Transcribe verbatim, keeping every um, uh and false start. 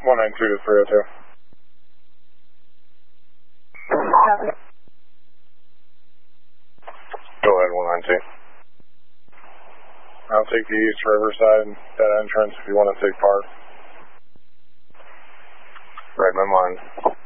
one nine two to three oh two. Go ahead, one nine two. I'll take the East Riverside, that entrance if you want to take part. Right, my mind.